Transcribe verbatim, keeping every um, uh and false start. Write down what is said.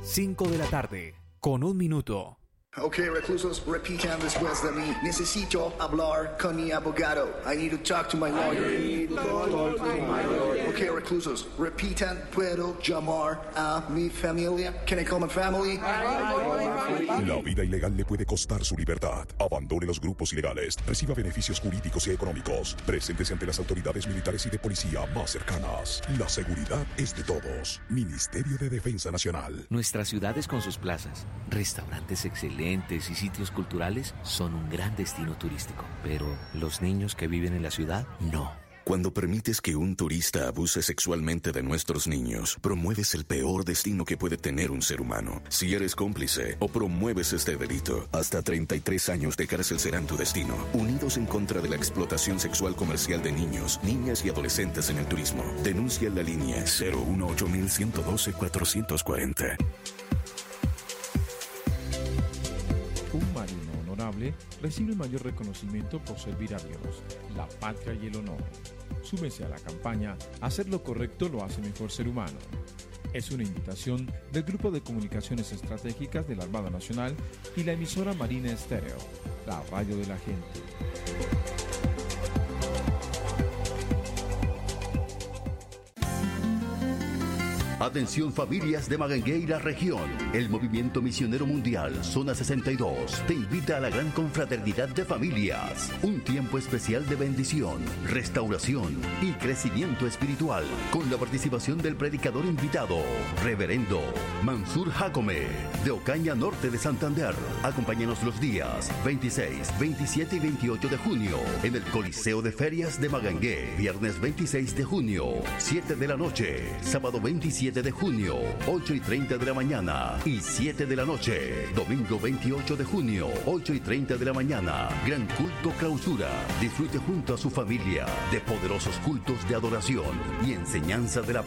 cinco de la tarde, con un minuto. Ok, reclusos, repitan después de mí. Necesito hablar con mi abogado. I need to talk to my lawyer. Ok, reclusos, repitan. ¿Puedo llamar a mi familia? Can I call my family? La vida ilegal le puede costar su libertad. Abandone los grupos ilegales. Reciba beneficios jurídicos y económicos. Preséntese ante las autoridades militares y de policía más cercanas. La seguridad es de todos. Ministerio de Defensa Nacional. Nuestras ciudades con sus plazas, restaurantes excelentes y sitios culturales son un gran destino turístico. Pero los niños que viven en la ciudad, no. Cuando permites que un turista abuse sexualmente de nuestros niños, promueves el peor destino que puede tener un ser humano. Si eres cómplice o promueves este delito, hasta treinta y tres años de cárcel serán tu destino. Unidos en contra de la explotación sexual comercial de niños, niñas y adolescentes en el turismo. Denuncia en la línea cero uno ocho uno uno uno dos cuatro cuatro cero. Un marino honorable recibe el mayor reconocimiento por servir a Dios, la patria y el honor. Súmese a la campaña Hacer lo correcto lo hace mejor ser humano. Es una invitación del Grupo de Comunicaciones Estratégicas de la Armada Nacional y la emisora Marina Estéreo, la radio de la gente. Atención familias de Magangué y la región. El Movimiento Misionero Mundial, Zona sesenta y dos, te invita a la gran confraternidad de familias. Un tiempo especial de bendición, restauración y crecimiento espiritual. Con la participación del predicador invitado, Reverendo Mansur Jacome, de Ocaña Norte de Santander. Acompáñanos los días veintiséis, veintisiete y veintiocho de junio en el Coliseo de Ferias de Magangué. Viernes veintiséis de junio, siete de la noche. Sábado veintisiete de junio, ocho y treinta de la mañana y siete de la noche. Domingo veintiocho de junio, ocho y treinta de la mañana. Gran culto clausura. Disfrute junto a su familia de poderosos cultos de adoración y enseñanza de la